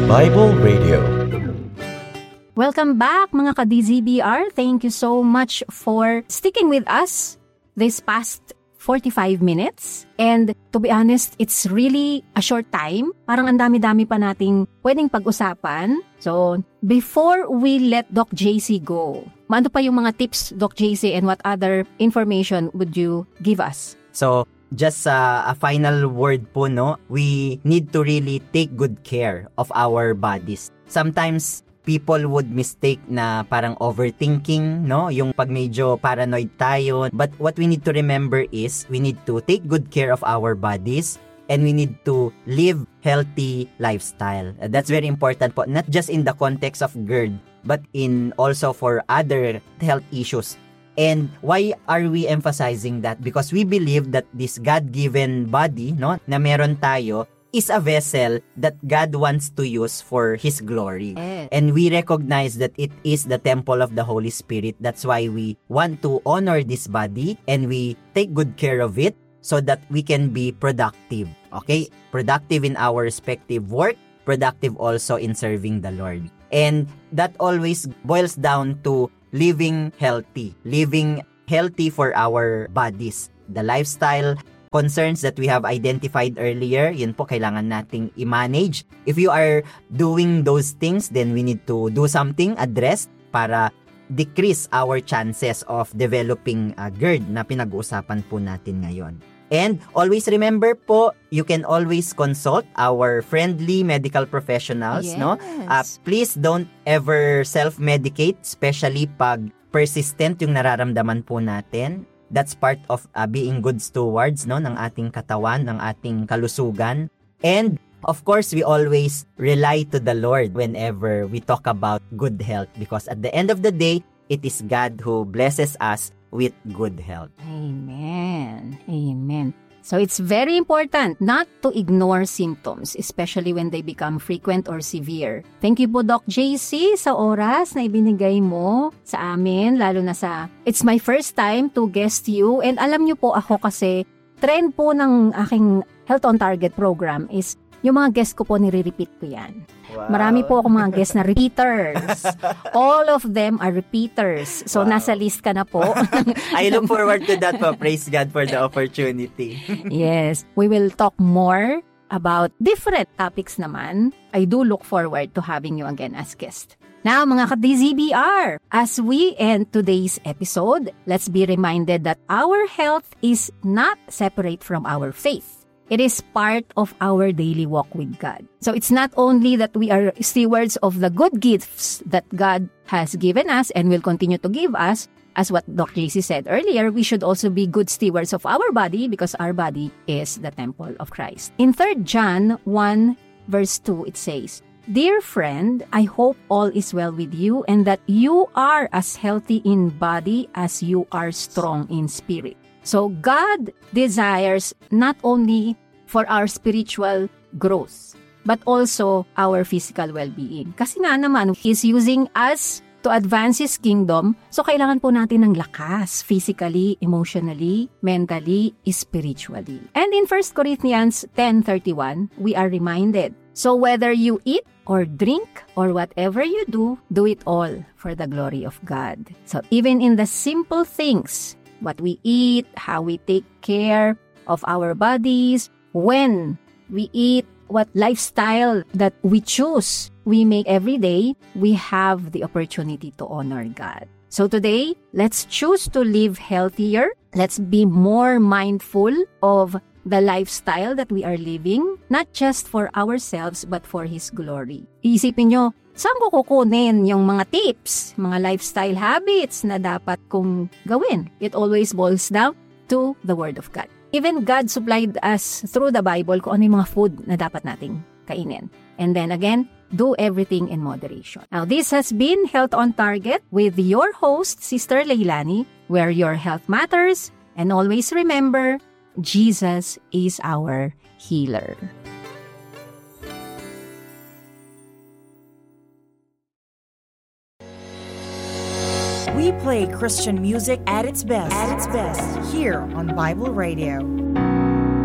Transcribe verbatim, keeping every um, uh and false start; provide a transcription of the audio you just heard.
Bible Radio. Welcome back mga ka-D Z B R. Thank you so much for sticking with us this past forty-five minutes. And to be honest, it's really a short time. Parang ang dami-dami pa nating pwedeng pag-usapan. So, before we let Doc J C go, ano pa yung mga tips, Doc J C, and what other information would you give us? So, just uh, a final word po, no? We need to really take good care of our bodies. Sometimes, people would mistake na parang overthinking, no? Yung pag medyo paranoid tayo. But what we need to remember is we need to take good care of our bodies and we need to live healthy lifestyle. That's very important po. Not just in the context of GERD, but in also for other health issues. And why are we emphasizing that? Because we believe that this God-given body, no, na meron tayo, is a vessel that God wants to use for His glory. Yes. And we recognize that it is the temple of the Holy Spirit. That's why we want to honor this body and we take good care of it so that we can be productive. Okay? Productive in our respective work, productive also in serving the Lord. And that always boils down to living healthy, living healthy for our bodies. The lifestyle concerns that we have identified earlier, yun po kailangan nating i-manage. If you are doing those things, then we need to do something, address, para decrease our chances of developing uh, GERD na pinag-uusapan po natin ngayon. And always remember po, you can always consult our friendly medical professionals, yes. no? Uh, please don't ever self-medicate, especially pag persistent yung nararamdaman po natin. That's part of uh, being good stewards, no, ng ating katawan, ng ating kalusugan. And of course, we always rely to the Lord whenever we talk about good health, because at the end of the day, it is God who blesses us with good health. Amen. Amen. So it's very important not to ignore symptoms, especially when they become frequent or severe. Thank you po, Doc J C, sa oras na ibinigay mo sa amin, lalo na sa, it's my first time to guest you. And alam niyo po ako kasi, trend po ng aking Health on Target program is, yung mga guest ko po, nire-repeat ko yan. Wow. Marami po akong mga guests na repeaters. All of them are repeaters. So, wow. Nasa list ka na po. I look forward to that po. Praise God for the opportunity. Yes. We will talk more about different topics naman. I do look forward to having you again as guest. Now, mga ka-D Z B R, as we end today's episode, let's be reminded that our health is not separate from our faith. It is part of our daily walk with God. So it's not only that we are stewards of the good gifts that God has given us and will continue to give us, as what Doctor J C said earlier, we should also be good stewards of our body because our body is the temple of Christ. In Third John one verse two, it says, "Dear friend, I hope all is well with you and that you are as healthy in body as you are strong in spirit." So God desires not only for our spiritual growth, but also our physical well-being. Kasi nga naman, He's using us to advance His kingdom, so kailangan po natin ng lakas, physically, emotionally, mentally, spiritually. And in First Corinthians ten thirty-one, we are reminded, "So whether you eat or drink or whatever you do, do it all for the glory of God." So even in the simple things, what we eat, how we take care of our bodies, when we eat, what lifestyle that we choose, we make every day, we have the opportunity to honor God. So today, let's choose to live healthier. Let's be more mindful of the lifestyle that we are living, not just for ourselves, but for His glory. Iisipin nyo, saan ko kukunin yung mga tips, mga lifestyle habits na dapat kong gawin? It always boils down to the Word of God. Even God supplied us through the Bible kung ano yung mga food na dapat nating kainin. And then again, do everything in moderation. Now, this has been Health on Target with your host, Sister Leilani, where your health matters. And always remember, Jesus is our healer. We play Christian music at its best. At its best here on Bible Radio.